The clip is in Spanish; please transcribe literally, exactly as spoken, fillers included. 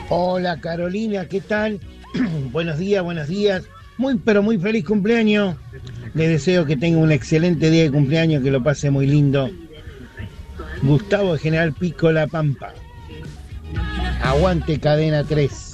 Hola Carolina, ¿qué tal? Buenos días, buenos días. Muy, pero muy feliz cumpleaños. Le deseo que tenga un excelente día de cumpleaños, que lo pase muy lindo. Gustavo de General Pico, La Pampa. Aguante Cadena tres.